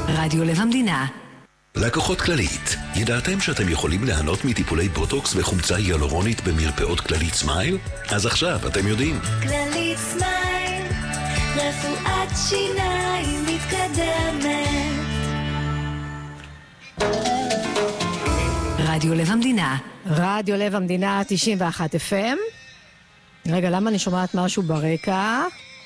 רדיו לב המדינה. לקוחות כללית, ידעתם שאתם יכולים ליהנות מטיפולי בוטוקס וחומצה היאלורונית במרפאות כללית סמייל? אז עכשיו אתם יודעים. כללית סמייל, רפואת שיניים מתקדמת. רדיו לב המדינה. רדיו לב המדינה 91 FM. רגע, למה אני שומעת משהו ברקע?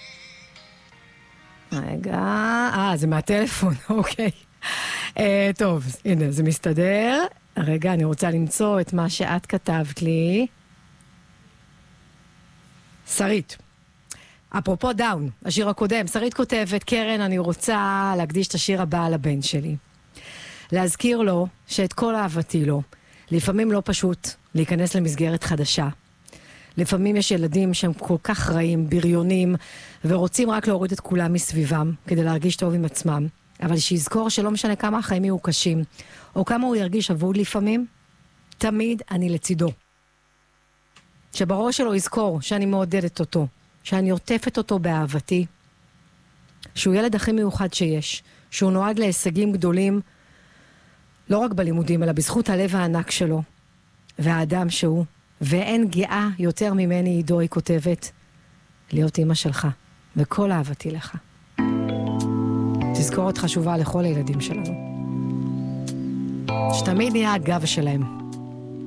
רגע, זה מהטלפון, אוקיי. טוב, הנה, זה מסתדר. רגע, אני רוצה למצוא את מה שאת כתבת לי. שרית. אפרופו דאון, השיר הקודם, שרית כותבת, קרן, אני רוצה להקדיש את השיר הבא לבן שלי. להזכיר לו שאת כל אהבתי לו. לפעמים לא פשוט להיכנס למסגרת חדשה. לפעמים יש ילדים שהם כל כך רעים, בריונים, ורוצים רק להוריד את כולם מסביבם, כדי להרגיש טוב עם עצמם. אבל שיזכור שלא משנה כמה החיים יהיו קשים, או כמה הוא ירגיש אבוד לפעמים, תמיד אני לצידו. שבראש שלו יזכור שאני מעודדת אותו, שאני עוטפת אותו באהבתי, שהוא ילד הכי מיוחד שיש, שהוא נועד להישגים גדולים, לא רק בלימודים, אלא בזכות הלב הענק שלו, והאדם שהוא, ואין גאה יותר ממני עידו, היא כותבת, להיות אמא שלך, וכל אהבתי לך. תזכורת חשובה לכל הילדים שלנו. שתמיד נהיה הגב שלהם.